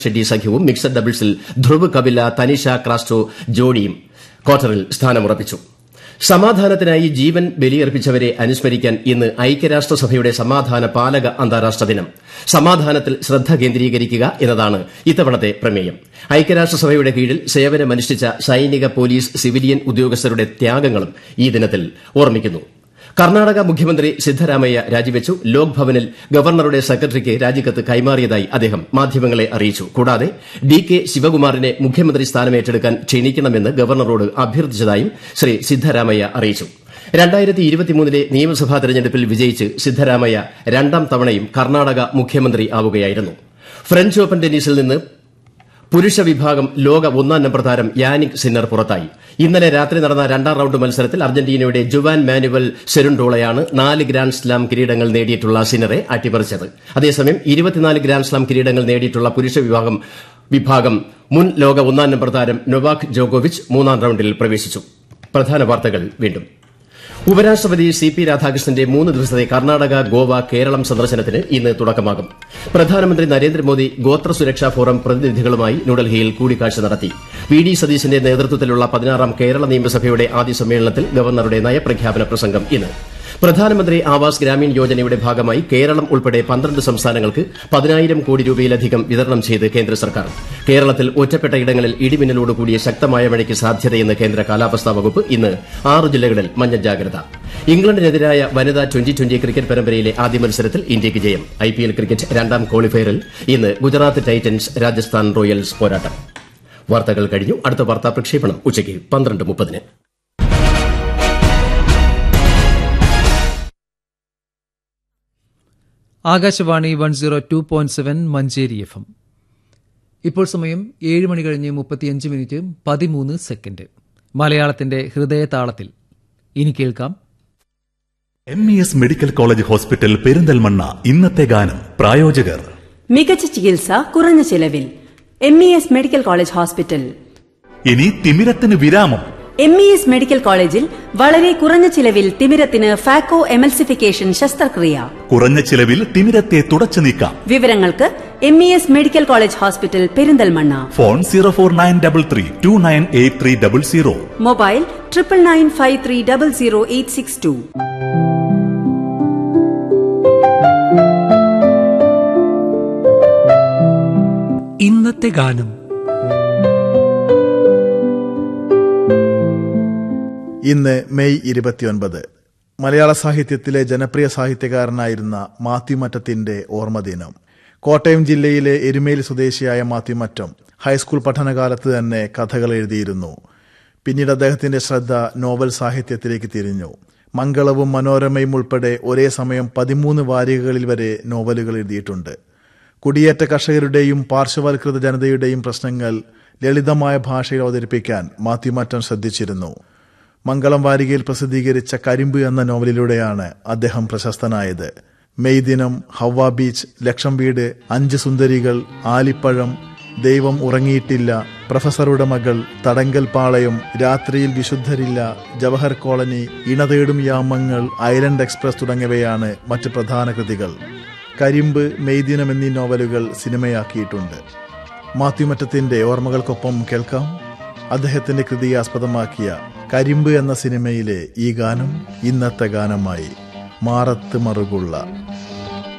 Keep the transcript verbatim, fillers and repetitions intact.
ഷെട്ടി സഖ്യവും മിക്സഡ് ഡബിൾസിൽ ധ്രുവ് കപില തനിഷ ക്രാസ്റ്റോ ജോഡിയും ക്വാർട്ടറിൽ സ്ഥാനമുറപ്പിച്ചു. സമാധാനത്തിനായി ജീവൻ ബലിയർപ്പിച്ചവരെ അനുസ്മരിക്കാൻ ഇന്ന് ഐക്യരാഷ്ട്രസഭയുടെ സമാധാന പാലക അന്താരാഷ്ട്ര ദിനം. സമാധാനത്തിൽ ശ്രദ്ധ കേന്ദ്രീകരിക്കുക എന്നതാണ് ഇത്തവണത്തെ പ്രമേയം. ഐക്യരാഷ്ട്രസഭയുടെ കീഴിൽ സേവനമനുഷ്ഠിച്ച സൈനിക, പോലീസ്, സിവിലിയൻ ഉദ്യോഗസ്ഥരുടെ ത്യാഗങ്ങളും ഈ ദിനത്തിൽ ഓർമ്മിക്കുന്നു. കർണാടക മുഖ്യമന്ത്രി സിദ്ധരാമയ്യ രാജിവെച്ചു. ലോക് ഭവനിൽ ഗവർണറുടെ സെക്രട്ടറിക്ക് രാജിക്കത്ത് കൈമാറിയതായി അദ്ദേഹം മാധ്യമങ്ങളെ അറിയിച്ചു. കൂടാതെ ഡി കെ ശിവകുമാറിനെ മുഖ്യമന്ത്രി സ്ഥാനം ഏറ്റെടുക്കാൻ ക്ഷണിക്കണമെന്ന് ഗവർണറോട് അഭ്യർത്ഥിച്ചതായും ശ്രീ സിദ്ധരാമയ്യ അറിയിച്ചു. രണ്ടായിരത്തി ഇരുപത്തിമൂന്നിലെ നിയമസഭാ തെരഞ്ഞെടുപ്പിൽ വിജയിച്ച് സിദ്ധരാമയ്യ രണ്ടാം തവണയും കർണാടക മുഖ്യമന്ത്രി ആവുകയായിരുന്നു. ഫ്രഞ്ച് ഓപ്പൺ ടെന്നീസിൽ നിന്ന് പുരുഷ വിഭാഗം ലോക ഒന്നാം നമ്പർ താരം യാനിക് സിന്നർ പുറത്തായി. ഇന്നലെ രാത്രി നടന്ന രണ്ടാം റൌണ്ട് മത്സരത്തിൽ അർജന്റീനയുടെ ജുവാൻ മാനുവൽ സെരുണ്ടോളയാണ് നാല് ഗ്രാൻഡ് സ്ലാം കിരീടങ്ങൾ നേടിയിട്ടുള്ള സിന്നറെ അട്ടിമറിച്ചത്. അതേസമയം ഇരുപത്തിനാല് ഗ്രാൻഡ് സ്ലാം കിരീടങ്ങൾ നേടിയിട്ടുള്ള പുരുഷ വിഭാഗം വിഭാഗം മുൻ ലോക ഒന്നാം നമ്പർ താരം നൊവാക് ജോക്കോവിച്ച് മൂന്നാം റൌണ്ടിൽ പ്രവേശിച്ചു. പ്രധാന വാർത്തകൾ വീണ്ടും. ഉപരാഷ്ട്രപതി സി പി രാധാകൃഷ്ണന്റെ മൂന്ന് ദിവസത്തെ കർണാടക, ഗോവ, കേരളം സന്ദർശനത്തിന് ഇന്ന് തുടക്കമാകും. പ്രധാനമന്ത്രി നരേന്ദ്രമോദി ഗോത്ര സുരക്ഷാ ഫോറം പ്രതിനിധികളുമായി ന്യൂഡൽഹിയിൽ കൂടിക്കാഴ്ച നടത്തി. വി ഡി സതീശന്റെ നേതൃത്വത്തിലുള്ള പതിനാറാം കേരള നിയമസഭയുടെ ആദ്യ സമ്മേളനത്തിൽ ഗവർണറുടെ നയപ്രഖ്യാപന പ്രസംഗം ഇന്ന്. പ്രധാനമന്ത്രി ആവാസ് ഗ്രാമീൺ യോജനയുടെ ഭാഗമായി കേരളം ഉൾപ്പെടെ പന്ത്രണ്ട് സംസ്ഥാനങ്ങൾക്ക് പതിനായിരം കോടി രൂപയിലധികം വിതരണം ചെയ്ത് കേന്ദ്ര സർക്കാർ. കേരളത്തിൽ ഒറ്റപ്പെട്ട ഇടങ്ങളിൽ ഇടിമിന്നലോട് കൂടിയ ശക്തമായ മഴയ്ക്ക് സാധ്യതയെന്ന് കേന്ദ്ര കാലാവസ്ഥാ വകുപ്പ്. ഇന്ന് ആറ് ജില്ലകളിൽ മഞ്ഞ ജാഗ്രത. ഇംഗ്ലണ്ടിനെതിരായ വനിതാ ട്വന്റി ട്വന്റി ക്രിക്കറ്റ് പരമ്പരയിലെ ആദ്യ മത്സരത്തിൽ ഇന്ത്യയ്ക്ക് ജയം. ഐപിഎൽ ക്രിക്കറ്റ് രണ്ടാം ക്വാളിഫയറിൽ ഇന്ന് ഗുജറാത്ത് ടൈറ്റൻസ് രാജസ്ഥാൻ റോയൽസ് പോരാട്ടം. വാർത്തകൾ കഴിഞ്ഞു. അടുത്ത വാർത്താ പ്രക്ഷേപണം ഉച്ചയ്ക്ക് പന്ത്രണ്ട് മുപ്പതിന്. Akashvani one zero two point seven Manjeri F M. ഇപ്പോൾ സമയം ഏഴ് മണി കഴിഞ്ഞ് മുപ്പത്തിയഞ്ച് മിനിറ്റ് പതിമൂന്ന് സെക്കൻഡ്. മലയാളത്തിന്റെ ഹൃദയതാളത്തിൽ ഇനി കേൾക്കാം. M E S medical college hospital Perinthalmanna. ഇന്നത്തെ ഗാനം പ്രായോജകർ. മികച്ച ചികിത്സ കുറഞ്ഞ ചെലവിൽ. M E S medical college hospital. ഇനി തിമിരത്തിന് വിരാമം. എം ഇ എസ് മെഡിക്കൽ കോളേജിൽ വളരെ കുറഞ്ഞ ചിലവിൽ തിമിരത്തിന് ഫാക്കോ എമൽസിഫിക്കേഷൻ ശസ്ത്രക്രിയ. കുറഞ്ഞ ചിലവിൽ തിമിരത്തെ തുടച്ചു നീക്കാം. വിവരങ്ങൾക്ക് M E S medical college hospital Perinthalmanna. Phone zero four nine double three to nine eight three double zero. Mobile triple nine five three double zero eight six to. ഇന്നത്തെ ഗാനം. ഇന്ന് മെയ് ഇരുപത്തിയൊൻപത്. മലയാള സാഹിത്യത്തിലെ ജനപ്രിയ സാഹിത്യകാരനായിരുന്ന മാത്യു മറ്റത്തിന്റെ ഓർമ്മദിനം. കോട്ടയം ജില്ലയിലെ എരുമേലി സ്വദേശിയായ മാത്യു മറ്റം ഹൈസ്കൂൾ പഠനകാലത്ത് തന്നെ കഥകൾ എഴുതിയിരുന്നു. പിന്നീട് അദ്ദേഹത്തിന്റെ ശ്രദ്ധ നോവൽ സാഹിത്യത്തിലേക്ക് തിരിഞ്ഞു. മംഗളവും മനോരമയും ഉൾപ്പെടെ ഒരേ സമയം പതിമൂന്ന് വാരികകളിൽ വരെ നോവലുകൾ എഴുതിയിട്ടുണ്ട്. കുടിയേറ്റ കർഷകരുടെയും പാർശ്വവൽകൃത ജനതയുടെയും പ്രശ്നങ്ങൾ ലളിതമായ ഭാഷയിൽ അവതരിപ്പിക്കാൻ മാത്യു മറ്റം ശ്രദ്ധിച്ചിരുന്നു. മംഗളം വാരികയിൽ പ്രസിദ്ധീകരിച്ച കരിമ്പ് എന്ന നോവലിലൂടെയാണ് അദ്ദേഹം പ്രശസ്തനായത്. മെയ് ദിനം, ഹവ്വ ബീച്ച്, ലക്ഷം വീട്, അഞ്ച് സുന്ദരികൾ, ആലിപ്പഴം, ദൈവം ഉറങ്ങിയിട്ടില്ല, പ്രൊഫസറുടെ മകൾ, തടങ്കൽ പാളയം, രാത്രിയിൽ വിശുദ്ധരില്ല, ജവഹർ കോളനി, ഇണതേടും യാമങ്ങൾ, ഐലൻഡ് എക്സ്പ്രസ് തുടങ്ങിയവയാണ് മറ്റ് പ്രധാന കൃതികൾ. കരിമ്പ്, മെയ് ദിനം എന്നീ നോവലുകൾ സിനിമയാക്കിയിട്ടുണ്ട്. മാത്യു മറ്റത്തിന്റെ ഓർമ്മകൾക്കൊപ്പം കേൾക്കാം അദ്ദേഹത്തിന്റെ കൃതിയെ ആസ്പദമാക്കിയ കരിമ്പ് എന്ന സിനിമയിലെ ഈ ഗാനം. ഇന്നത്തെ ഗാനമായി മാറത്ത് മറുകുള്ള